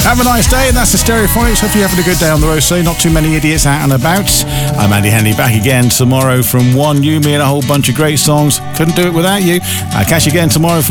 Have a nice day, and that's the Stereophonics. Hope you're having a good day on the road, so not too many idiots out and about. I'm Andy Henley, back again tomorrow from 1. You, me, and a whole bunch of great songs. Couldn't do it without you. I'll catch you again tomorrow from